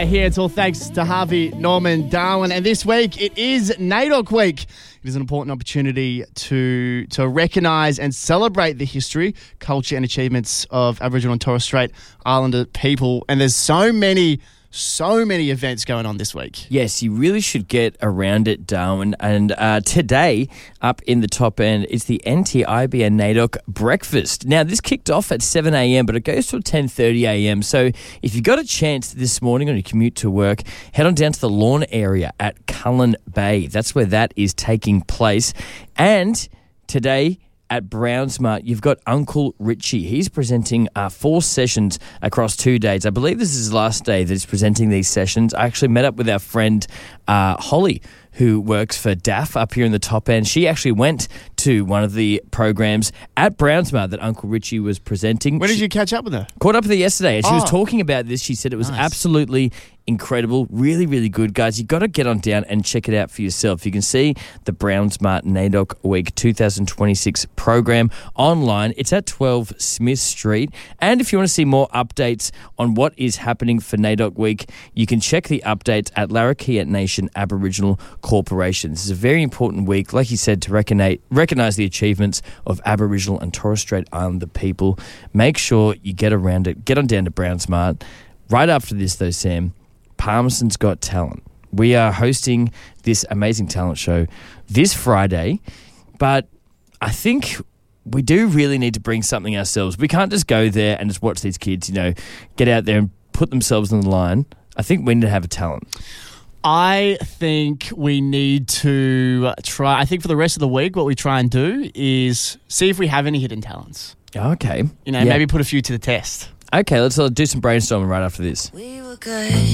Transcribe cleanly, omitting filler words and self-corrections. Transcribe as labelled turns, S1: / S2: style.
S1: Here, it's all thanks to Harvey Norman Darwin. And this week, it is NAIDOC Week. It is an important opportunity to recognise and celebrate the history, culture and achievements of Aboriginal and Torres Strait Islander people. And there's so many events going on this week.
S2: Yes, you really should get around it, Darwin. And today, up in the top end, is the NTIB NAIDOC breakfast. Now, this kicked off at 7 a.m, but it goes till 10:30 a.m. So if you got a chance this morning on your commute to work, head on down to the lawn area at Cullen Bay. That's where that is taking place. And today, at Brownsmart, you've got Uncle Richie. He's presenting 4 sessions across 2 days. I believe this is his last day that he's presenting these sessions. I actually met up with our friend Holly, who works for DAF up here in the top end. She actually went to one of the programs at Brownsmart that Uncle Richie was presenting.
S1: When did you catch up with her?
S2: Caught up with her yesterday, and she was talking about this. She said it was absolutely incredible, really, really good. Guys, you got to get on down and check it out for yourself. You can see the Brownsmart NAIDOC Week 2026 program online. It's at 12 Smith Street. And if you want to see more updates on what is happening for NAIDOC Week, you can check the updates at Larrakia Nation Aboriginal Corporation. This is a very important week, like you said, to recognise the achievements of Aboriginal and Torres Strait Islander people. Make sure you get around it. Get on down to Brownsmart. Right after this, though, Sam, Palmerston's Got Talent. We are hosting this amazing talent show this Friday, but I think we do really need to bring something ourselves. We can't just go there and just watch these kids, get out there and put themselves on the line. I think we need to have a talent.
S1: I think we need to try. I think for the rest of the week, what we try and do is see if we have any hidden talents.
S2: Okay.
S1: Maybe put a few to the test.
S2: Okay, let's do some brainstorming right after this.
S3: We were good.